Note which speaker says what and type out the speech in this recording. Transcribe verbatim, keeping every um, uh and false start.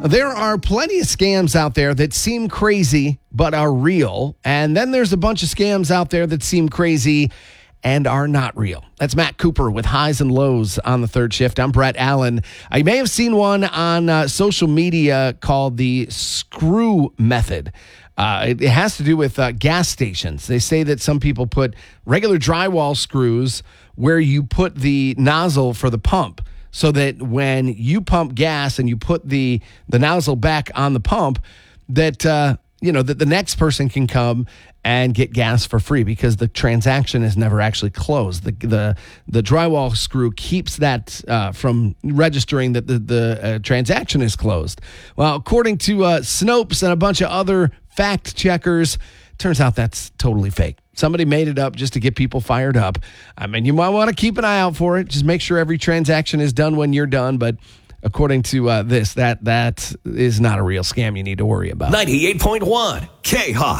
Speaker 1: There are plenty of scams out there that seem crazy but are real. And then there's a bunch of scams out there that seem crazy and are not real. That's Matt Cooper with Highs and Lows on the third shift. I'm Brett Allen. Uh, you may have seen one on uh, social media called the screw method. Uh, it, it has to do with uh, gas stations. They say that some people put regular drywall screws where you put the nozzle for the pump, so that when you pump gas and you put the the nozzle back on the pump, that uh, you know that the next person can come and get gas for free because the transaction is never actually closed. The the the drywall screw keeps that uh, from registering that the the uh, transaction is closed. Well, according to uh, Snopes and a bunch of other fact checkers, turns out that's totally fake. Somebody made it up just to get people fired up. I mean, you might want to keep an eye out for it. Just make sure every transaction is done when you're done. But according to uh, this, that that is not a real scam you need to worry about.
Speaker 2: ninety-eight point one K-Hawk.